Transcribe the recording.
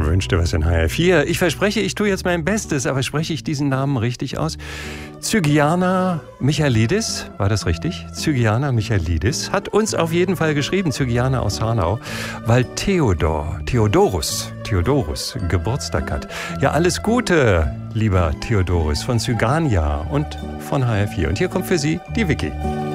wünschte was in HR4. Ich verspreche, ich tue jetzt mein Bestes, aber spreche ich diesen Namen richtig aus? Zygiana Michalidis, war das richtig? Zygiana Michalidis hat uns auf jeden Fall geschrieben, Zygiana aus Hanau, weil Theodorus Geburtstag hat. Ja, alles Gute, lieber Theodorus von Zygania und von HR4. Und hier kommt für Sie die Vicky.